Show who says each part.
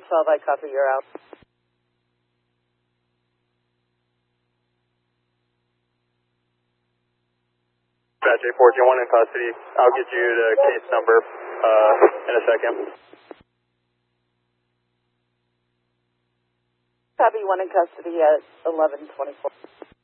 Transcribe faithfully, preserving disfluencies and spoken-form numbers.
Speaker 1: twelve, I copy, you're out.
Speaker 2: Batch A fourteen one in custody. I'll get you the case number uh, in a second.
Speaker 1: Copy, one in custody at eleven twenty-four.